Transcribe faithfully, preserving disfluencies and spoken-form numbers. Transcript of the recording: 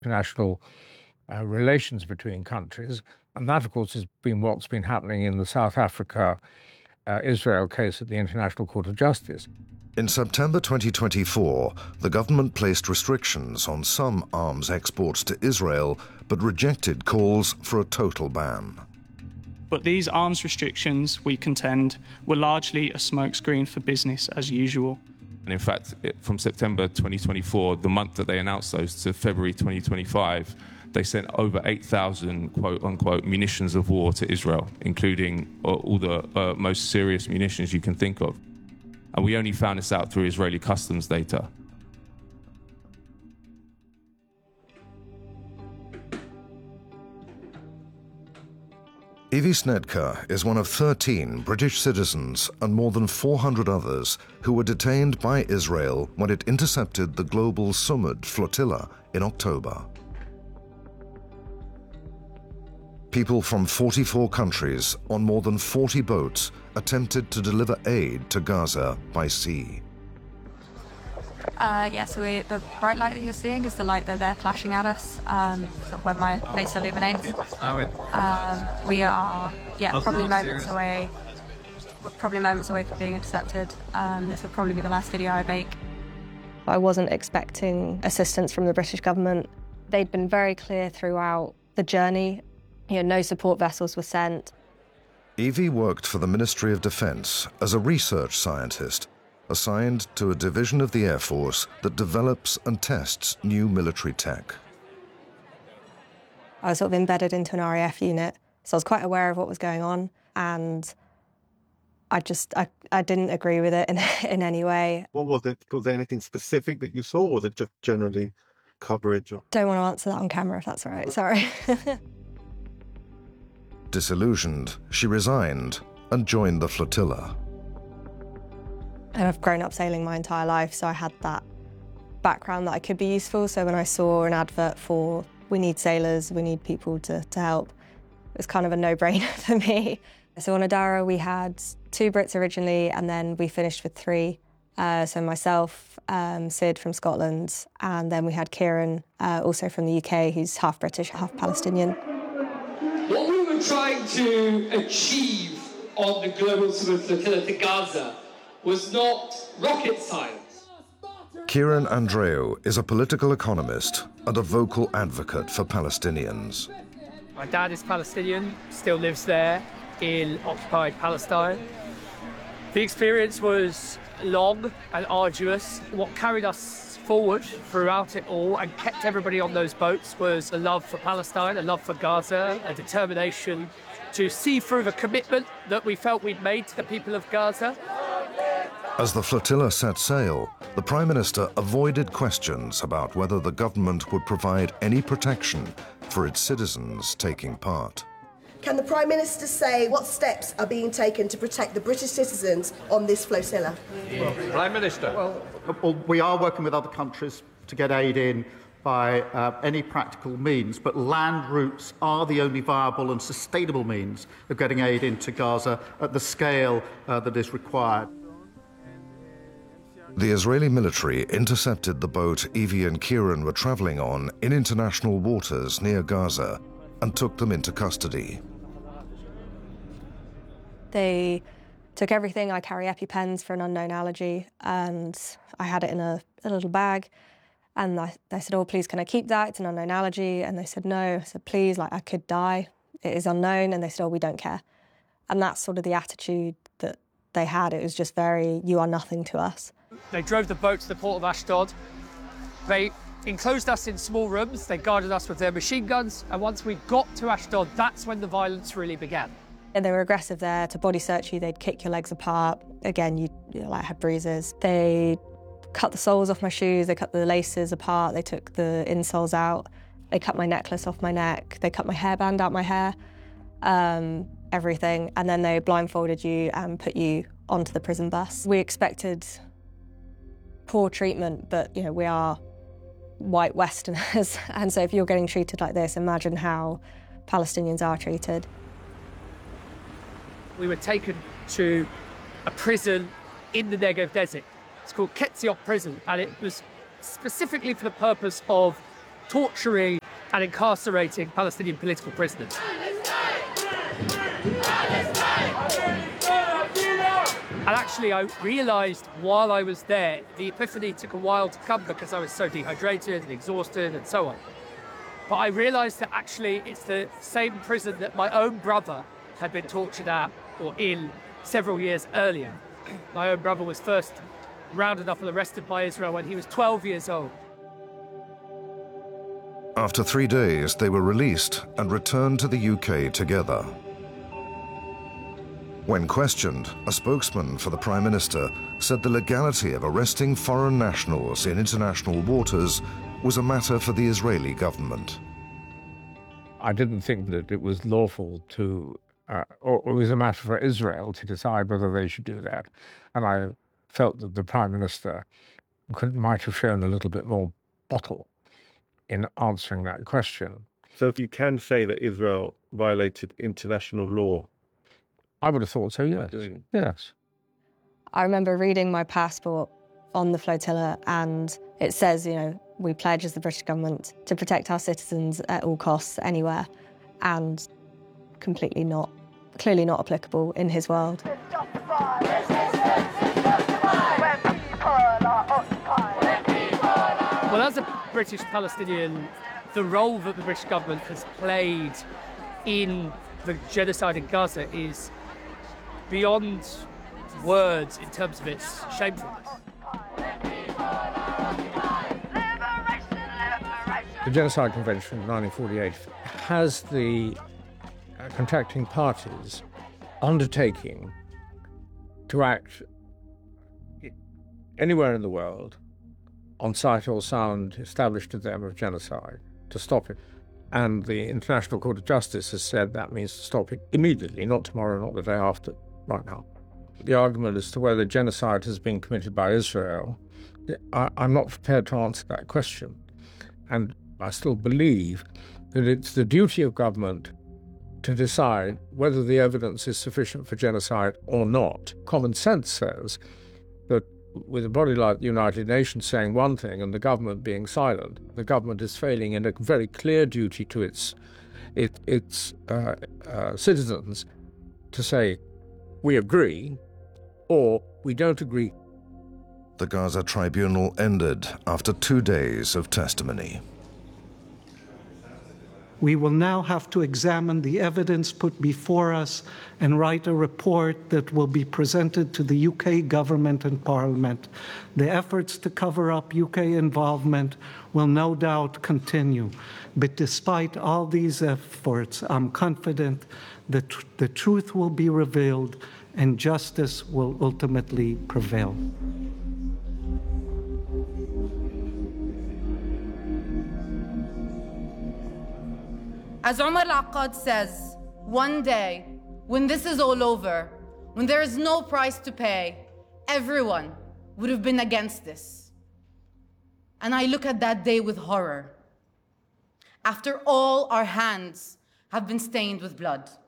international uh, relations between countries. And that, of course, has been what's been happening in the South Africa uh, Israel case at the International Court of Justice. In September twenty twenty-four, the government placed restrictions on some arms exports to Israel, but rejected calls for a total ban. But these arms restrictions, we contend, were largely a smokescreen for business as usual. And in fact, it, from September twenty twenty-four, the month that they announced those, to February twenty twenty-five, they sent over eight thousand quote-unquote munitions of war to Israel, including uh, all the uh, most serious munitions you can think of. And we only found this out through Israeli customs data. Evie Snedker is one of thirteen British citizens and more than four hundred others who were detained by Israel when it intercepted the global Sumud flotilla in October. People from forty-four countries on more than forty boats attempted to deliver aid to Gaza by sea. Uh, yeah, so we, the bright light that you're seeing is the light that they're flashing at us um, when my face illuminates. Um, we are, yeah, probably moments away, probably moments away from being intercepted. Um, this will probably be the last video I make. I wasn't expecting assistance from the British government. They'd been very clear throughout the journey. You know, no support vessels were sent. Evie worked for the Ministry of Defence as a research scientist, assigned to a division of the Air Force that develops and tests new military tech. I was sort of embedded into an R A F unit, so I was quite aware of what was going on, and I just, I, I didn't agree with it in, in any way. What was it? Was there anything specific that you saw, or was it just generally coverage? Or... Don't want to answer that on camera, if that's all right, sorry. Disillusioned, she resigned and joined the flotilla. And I've grown up sailing my entire life, so I had that background that I could be useful. So when I saw an advert for we need sailors, we need people to, to help, it was kind of a no-brainer for me. So on Adara, we had two Brits originally, and then we finished with three. Uh, so myself, um, Sid from Scotland, and then we had Kieran, uh, also from the U K, who's half British, half Palestinian. What we were trying to achieve on the global Sumud flotilla to Gaza was not rocket science. Kieran Andreou is a political economist and a vocal advocate for Palestinians. My dad is Palestinian, still lives there in occupied Palestine. The experience was long and arduous. What carried us forward throughout it all and kept everybody on those boats was a love for Palestine, a love for Gaza, a determination to see through the commitment that we felt we'd made to the people of Gaza. As the flotilla set sail, the Prime Minister avoided questions about whether the government would provide any protection for its citizens taking part. Can the Prime Minister say what steps are being taken to protect the British citizens on this flotilla? Well, Prime Minister. Well, well, we are working with other countries to get aid in by uh, any practical means, but land routes are the only viable and sustainable means of getting aid into Gaza at the scale uh, that is required. The Israeli military intercepted the boat Evie and Kieran were travelling on in international waters near Gaza and took them into custody. They took everything. I carry EpiPens for an unknown allergy, and I had it in a, a little bag. And I, they said, oh, please, can I keep that? It's an unknown allergy. And they said, no. I said, please, like, I could die. It is unknown. And they said, oh, we don't care. And that's sort of the attitude that they had. It was just very, you are nothing to us. They drove the boat to the port of Ashdod. They enclosed us in small rooms. They guarded us with their machine guns. And once we got to Ashdod, that's when the violence really began. And they were aggressive there. To body search you, they'd kick your legs apart. Again, you, you like had bruises. They cut the soles off my shoes. They cut the laces apart. They took the insoles out. They cut my necklace off my neck. They cut my hairband out my hair. Um, everything. And then they blindfolded you and put you onto the prison bus. We expected poor treatment, but you know, we are white Westerners, and so if you're getting treated like this, imagine how Palestinians are treated. We were taken to a prison in the Negev desert. It's called Ketziot Prison, and it was specifically for the purpose of torturing and incarcerating Palestinian political prisoners. And actually, I realised while I was there, the epiphany took a while to come because I was so dehydrated and exhausted and so on. But I realised that actually it's the same prison that my own brother had been tortured at or in several years earlier. My own brother was first rounded up and arrested by Israel when he was twelve years old. After three days, they were released and returned to the U K together. When questioned, a spokesman for the Prime Minister said the legality of arresting foreign nationals in international waters was a matter for the Israeli government. I didn't think that it was lawful to, uh, or it was a matter for Israel to decide whether they should do that. And I felt that the Prime Minister could, might have shown a little bit more bottle in answering that question. So if you can say that Israel violated international law, I would have thought so, yes. Yes. I remember reading my passport on the flotilla, and it says, you know, we pledge as the British government to protect our citizens at all costs anywhere, and completely not, clearly not applicable in his world. Well, as a British Palestinian, the role that the British government has played in the genocide in Gaza is beyond words in terms of its shamefulness. The Genocide Convention of nineteen forty-eight has the uh, contracting parties undertaking to act anywhere in the world on sight or sound established to them of genocide to stop it. And the International Court of Justice has said that means to stop it immediately, not tomorrow, not the day after, right now. The argument as to whether genocide has been committed by Israel, I, I'm not prepared to answer that question. And I still believe that it's the duty of government to decide whether the evidence is sufficient for genocide or not. Common sense says that with a body like the United Nations saying one thing and the government being silent, the government is failing in a very clear duty to its, it, its uh, uh, citizens to say, we agree, or we don't agree. The Gaza tribunal ended after two days of testimony. We will now have to examine the evidence put before us and write a report that will be presented to the U K government and parliament. The efforts to cover up U K involvement will no doubt continue. But despite all these efforts, I'm confident that the truth will be revealed and justice will ultimately prevail. As Omar al-Akkad says, one day, when this is all over, when there is no price to pay, everyone would have been against this. And I look at that day with horror. After all, our hands have been stained with blood.